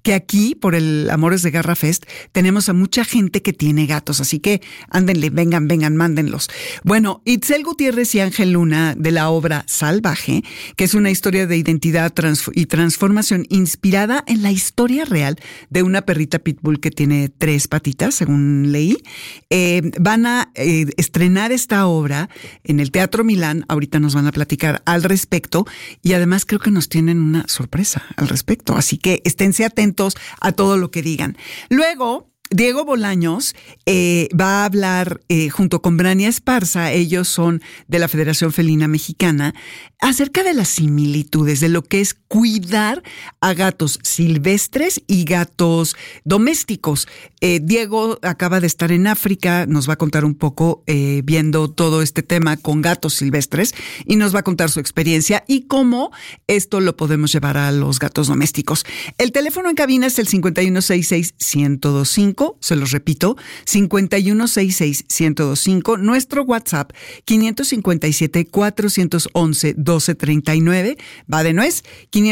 que aquí, por el Amores de Garra Fest, tenemos a mucha gente que tiene gatos, así que ándenle, vengan, mándenlos. Bueno, Itzel Gutiérrez y Ángel Luna, de la obra Salvaje, que es una historia de identidad y transformación inspirada en la historia real de una perrita pitbull que tiene 3 patitas, según leí, van a estrenar esta obra en el Teatro Milán. Ahorita nos van a platicar al respecto y además creo que nos tienen una sorpresa al respecto, así que esténse atentos a todo lo que digan. Luego, Diego Bolaños va a hablar junto con Brania Esparza, ellos son de la Federación Felina Mexicana, acerca de las similitudes de lo que es cuidar a gatos silvestres y gatos domésticos. Diego acaba de estar en África, nos va a contar un poco viendo todo este tema con gatos silvestres y nos va a contar su experiencia y cómo esto lo podemos llevar a los gatos domésticos. El teléfono en cabina es el 5166-1025. Se los repito, 5166-1025. Nuestro WhatsApp, 557-411-1239. Va de nuez,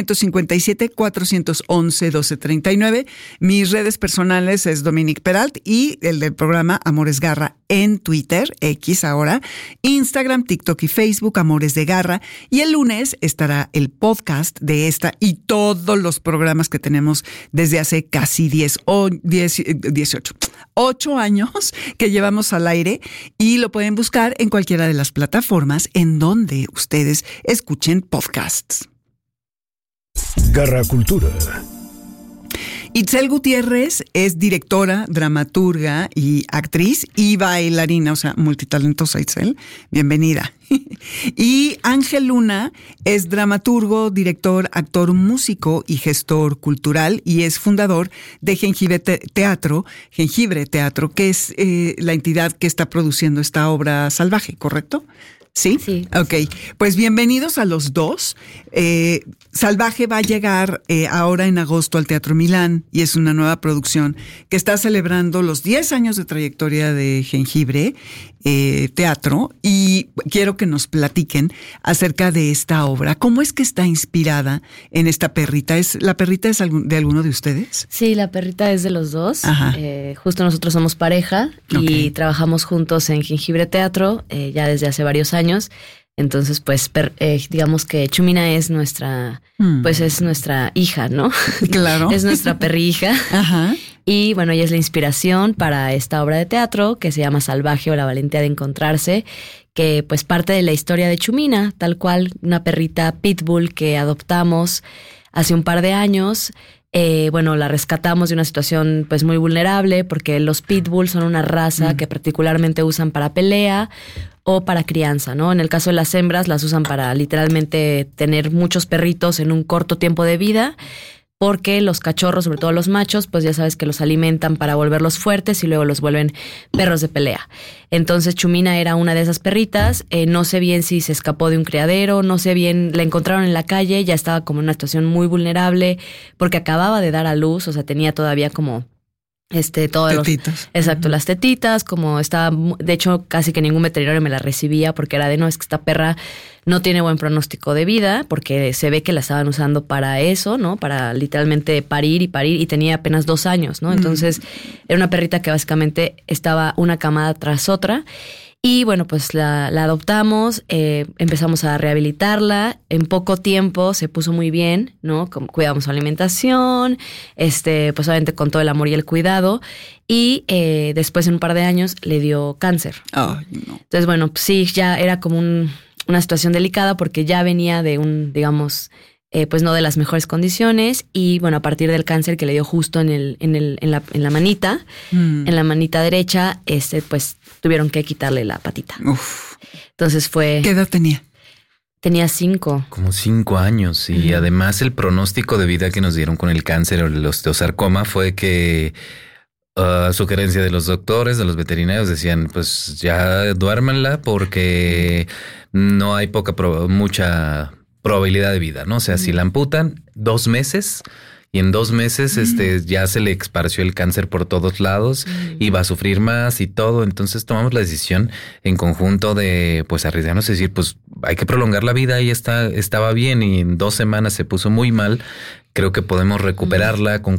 557-411-1239. Mis redes personales es Dominique Peralt y el del programa Amores Garra en Twitter, X ahora, Instagram, TikTok y Facebook, Amores de Garra. Y el lunes estará el podcast de esta y todos los programas que tenemos desde hace casi 8 años que llevamos al aire y lo pueden buscar en cualquiera de las plataformas en donde ustedes escuchen podcasts. Garra Cultura. Itzel Gutiérrez es directora, dramaturga y actriz y bailarina, o sea, multitalentosa. Itzel, bienvenida. Y Ángel Luna es dramaturgo, director, actor, músico y gestor cultural y es fundador de Jengibre Teatro, que es la entidad que está produciendo esta obra Salvaje, ¿correcto? ¿Sí? Sí. Ok, pues bienvenidos a los dos. Salvaje va a llegar ahora en agosto al Teatro Milán y es una nueva producción que está celebrando los 10 años de trayectoria de Jengibre Teatro y quiero que nos platiquen acerca de esta obra. ¿Cómo es que está inspirada en esta perrita? ¿La perrita es de alguno de ustedes? Sí, la perrita es de los dos. Justo nosotros somos pareja y trabajamos juntos en Jengibre Teatro ya desde hace varios años. Entonces, pues, digamos que Chumina es nuestra, pues es nuestra hija, ¿no? Claro. Es nuestra perrija. Ajá. Y bueno, ella es la inspiración para esta obra de teatro que se llama Salvaje o la valentía de encontrarse, que pues parte de la historia de Chumina, tal cual, una perrita pitbull que adoptamos hace un par de años. Bueno, la rescatamos de una situación pues muy vulnerable porque los pitbull son una raza que particularmente usan para pelea o para crianza, ¿no? En el caso de las hembras las usan para literalmente tener muchos perritos en un corto tiempo de vida, porque los cachorros, sobre todo los machos, pues ya sabes que los alimentan para volverlos fuertes y luego los vuelven perros de pelea. Entonces Chumina era una de esas perritas, no sé bien si se escapó de un criadero, no sé bien, la encontraron en la calle, ya estaba como en una situación muy vulnerable porque acababa de dar a luz, o sea, tenía todavía como todos tetitas. Exacto, las tetitas, como estaba, de hecho casi que ningún veterinario me la recibía porque era de no, es que esta perra no tiene buen pronóstico de vida porque se ve que la estaban usando para eso, ¿no? Para literalmente parir y tenía apenas 2 años, ¿no? Entonces era una perrita que básicamente estaba una camada tras otra. Y bueno, pues la adoptamos, empezamos a rehabilitarla, en poco tiempo se puso muy bien, ¿no? Cuidamos su alimentación, pues obviamente con todo el amor y el cuidado, y después en un par de años le dio cáncer. Ay, no. Entonces, bueno, pues sí, ya era como una situación delicada porque ya venía de digamos, pues no de las mejores condiciones y bueno, a partir del cáncer que le dio justo en la manita, en la manita derecha, pues tuvieron que quitarle la patita. Uf. Entonces fue... ¿Qué edad tenía? Tenía 5. Como 5 años y además el pronóstico de vida que nos dieron con el cáncer o el osteosarcoma fue que sugerencia de los doctores, de los veterinarios, decían pues ya duérmanla porque no hay mucha probabilidad de vida, ¿no? O sea, si la amputan 2 meses y en 2 meses ya se le esparció el cáncer por todos lados y va a sufrir más y todo. Entonces tomamos la decisión en conjunto de pues arriesgarnos y decir pues hay que prolongar la vida. Ella estaba bien y en 2 semanas se puso muy mal. Creo que podemos recuperarla con